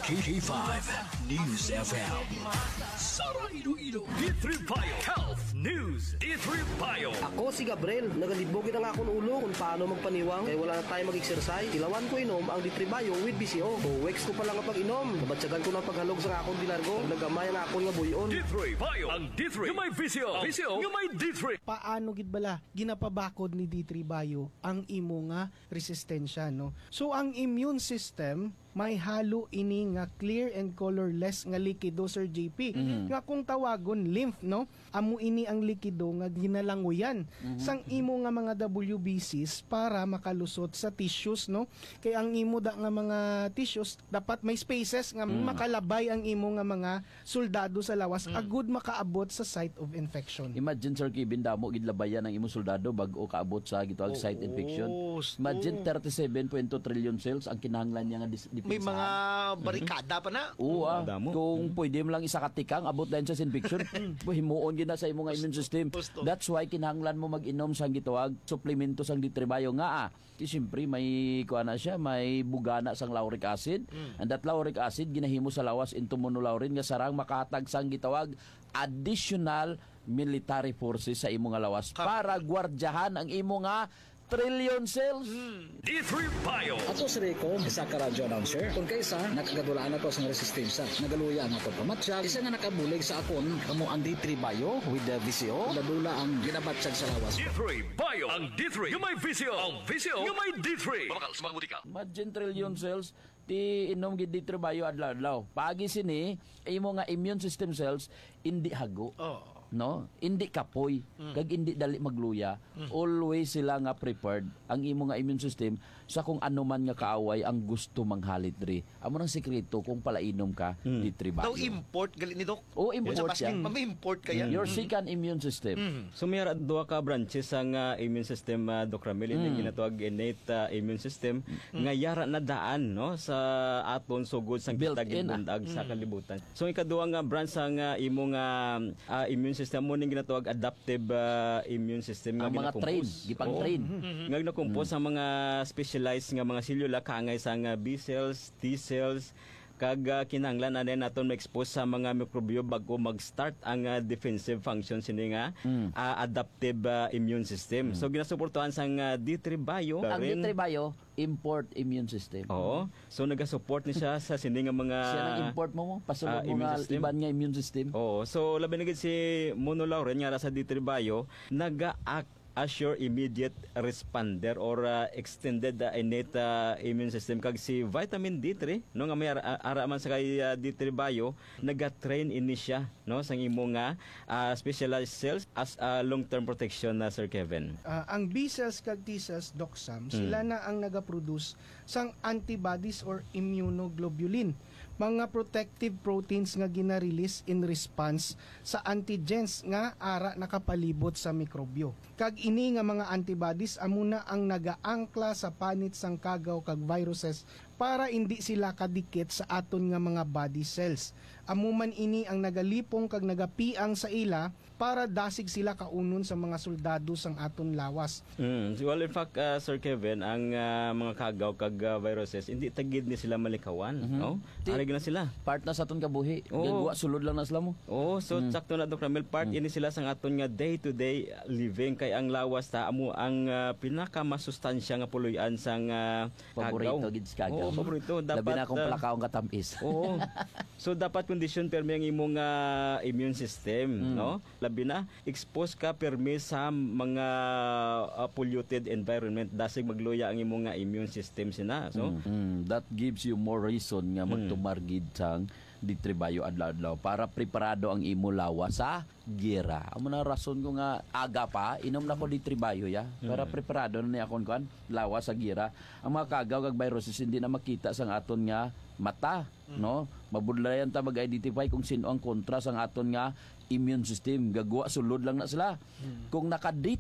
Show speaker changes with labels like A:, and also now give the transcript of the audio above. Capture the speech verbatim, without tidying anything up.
A: K five News F M. Sara Iloilo. D three Bio Health News. D three Bio.
B: Ako si Gabriel, nagalibog kita nga akong ulo kung paano magpaniwang kaya wala na tayo mag-exercise. Tilawan ko inom ang D three Bio with B C O. O weeks ko pa lang kapag inom. Kabatsagan ko na paghalog sa akong dinargo. Nagamay ang akong nga buyon.
A: D three Bio. Ang D three. Yung may V C O. V C O. Yung may D three.
C: Paano gid bala ginapabakod ni D three Bio ang imo nga resistensya, no? So ang immune system may halo ini nga clear and colorless nga likido, Sir J P. Mm-hmm. Nga kung tawagon lymph, no? Amo ini ang likido nga ginalanguyan mm-hmm. sang imo nga mga W B Cs para makalusot sa tissues, no? Kay ang imo da nga mga tissues dapat may spaces nga mm-hmm. makalabay ang imo nga mga soldado sa lawas mm-hmm. agud makaabot sa site of infection.
D: Imagine, Sir Kevin, damo gidlabayan ang imo soldado bago kaabot sa gitawag oh, site infection. Oh, Imagine thirty-seven point two trillion cells ang kinahanglan niya nga dis-
E: may mga barikada pa na.
D: Oo, ah. Kung mm-hmm. pwede mo lang isakatikang abot lang sa infection, himuon gid na sa imong immune system. That's why kinahanglan mo mag-inom sang gitawag suplemento sang D three Bio nga ah. Kasi siyempre may kuha na siya, may bugana sang lauric acid. Mm. And that lauric acid ginahimo sa lawas into monolaurin nga sarang makatag sang gitawag additional military forces sa imo nga lawas para gwardyahan ang imo nga trillion cells.
A: Hmm. D three Bio.
F: Ato si Rico, isa ka radyo announcer. Kung kaysa, nakagadulaan ako sa resistensya. Nagaluya ang ako pamatsyag. Isa nga nakabulig sa akon, kamo ang D three Bio with the V C O. Ladula ang ginabatsyag sa lawas.
A: D three Bio. Ang D three. Yung may V C O. Ang V C O. Yung may D three. Babakal sa mga butika.
D: Imagine trillion cells ti inom gid D three Bio adlaw-adlaw. Pagi sini imo nga immune system cells indi hago. Oh. No, hindi kapoy mm. kag hindi dali magluya. Mm. Always sila nga prepared ang imo nga immune system sa kung ano man nga kaaway ang gusto manghalit diri. Amo nang sekreto kung palainom ka mm. D three Bio.
E: Daw import gali ni Doc.
D: Oh, import yan.
E: May import kaya.
D: Mm. Your second immune system.
G: Mm. So may duha ka branches ang uh, immune system, uh, Doc Ramil, mm. yung ginatawag innate uh, immune system mm. nga yara na daan no sa aton sugod sang kitag bundag mm. sa kalibutan. So ikaduha nga branch sang uh, imo nga uh, immune system mo ning ginatawag adaptive uh, immune system nga
D: mga train, gipang train.
G: Mm-hmm. Nga ginakompose mm-hmm. sa mga specialized nga mga selula kaangay sa nga B cells, T cells, kag uh, kinahanglan na din naton ma-expose sa mga mikrobyo bago mag-start ang uh, defensive function sini nga mm. uh, adaptive uh, immune system. Mm. So ginasuportuhan sang uh, D three Bio.
D: Ang D three Bio import immune system.
G: Oo. So nagasupport ni siya sa sini nga mga
D: siya nang import mo mo pasulod uh, mo nga system. Iban nga immune system.
G: Oo. So labi na gid si monolaurin nga sa D three Bio naga-act assure immediate responder or uh, extended uh, innate uh, immune system kag si vitamin D three no nga may ara, ara man sa kay uh, D three Bio naga-train ini siya no sang imo nga uh, specialized cells as uh, long-term protection na uh, Sir Kevin.
C: Uh, ang B cells kag T cells, Doc Sam, hmm. sila na ang naga-produce sang antibodies or immunoglobulin, mga protective proteins nga gina-release in response sa antigens nga ara nakapalibot sa mikrobyo. Kag ini nga mga antibodies amuna ang nagaangkla sa panit sang kagaw kag viruses para hindi sila kadikit sa aton nga mga body cells. Amuman ini ang nagalipong kag nagapiang sa ila para dasig sila kaunon sa mga soldado sang aton lawas.
G: Mm. Well, in fact, uh, Sir Kevin, ang uh, mga kagaw kag uh, viruses hindi tagid ni sila malikawan, mm-hmm. no? Arig na sila.
D: Part na sa aton kabuhi.
G: Oh.
D: Gagwa sulod lang na sila mo.
G: Oh, so mm. sakto na Doc Ramil, part mm. ini sila sang aton nga day-to-day living kay ang lawas ta amo ang uh, pinakamasustansya nga puloy-an sang uh,
D: paborito gid sa kagaw.
G: Oh, paborito dapat
D: labi na akong uh, palakaong katamis.
G: Oo. So dapat condition permi ang imong uh, immune system, mm. no? Labi na expose ka permi sa mga uh, polluted environment dasig magluya ang imong nga immune system sina. So
D: mm. Mm. that gives you more reason nga magtumargid sang D three Bio adlaw-adlaw para preparado ang imo lawa sa gira. Amo na rason ko nga aga pa inom na ko D three Bio ya para mm. preparado na ni akon kuan lawa sa gira. Ang mga kagaw kag viruses hindi na makita sang aton nga mata, mm. no? Mabudlayan ta mag-identify kung sino ang kontra sang aton nga immune system. Gagwa sulod lang na sila. Mm. Kung naka-D